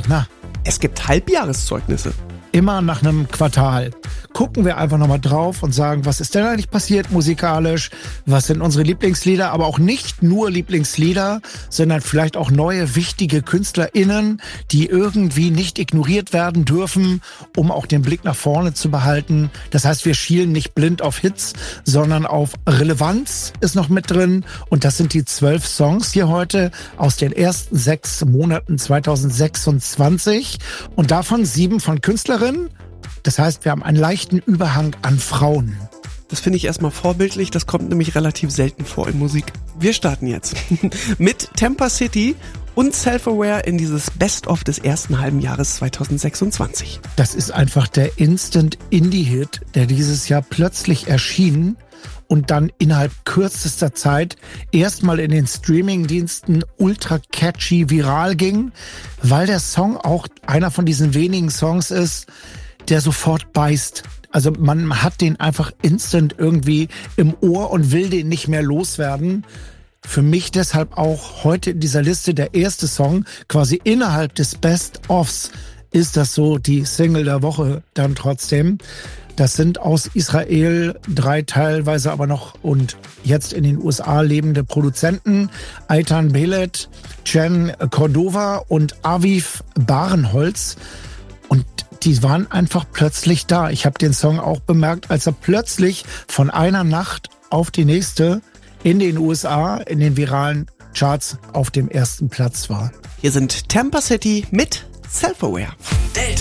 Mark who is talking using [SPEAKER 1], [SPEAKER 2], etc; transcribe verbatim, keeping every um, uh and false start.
[SPEAKER 1] Na,
[SPEAKER 2] Es gibt Halbjahreszeugnisse.
[SPEAKER 1] immer nach einem Quartal gucken wir einfach nochmal drauf und sagen, was ist denn eigentlich passiert musikalisch, was sind unsere Lieblingslieder, aber auch nicht nur Lieblingslieder, sondern vielleicht auch neue, wichtige KünstlerInnen, die irgendwie nicht ignoriert werden dürfen, um auch den Blick nach vorne zu behalten. Das heißt, wir schielen nicht blind auf Hits, sondern auf Relevanz ist noch mit drin. Und das sind die zwölf Songs hier heute aus den ersten sechs Monaten zweitausendsechsundzwanzig und davon sieben von Künstlerinnen. Das heißt, wir haben einen leichten Überhang an Frauen.
[SPEAKER 2] Das finde ich erstmal vorbildlich, das kommt nämlich relativ selten vor in Musik. Wir starten jetzt mit Tampa City und Self-Aware in dieses Best-of des ersten halben Jahres zweitausendsechsundzwanzig.
[SPEAKER 1] Das ist einfach der Instant-Indie-Hit, der dieses Jahr plötzlich erschien und dann innerhalb kürzester Zeit erstmal in den Streaming-Diensten ultra catchy viral ging, weil der Song auch einer von diesen wenigen Songs ist, der sofort beißt. Also man hat den einfach instant irgendwie im Ohr und will den nicht mehr loswerden. Für mich deshalb auch heute in dieser Liste der erste Song, quasi innerhalb des Best-ofs, ist das so die Single der Woche dann trotzdem. Das sind aus Israel drei teilweise aber noch und jetzt in den U S A lebende Produzenten. Eitan Belet, Jen Cordova und Aviv Barenholz. Und die waren einfach plötzlich da. Ich habe den Song auch bemerkt, als er plötzlich von einer Nacht auf die nächste in den U S A, in den viralen Charts auf dem ersten Platz war.
[SPEAKER 2] Hier sind Tampa City mit Self-Aware.
[SPEAKER 3] Delta.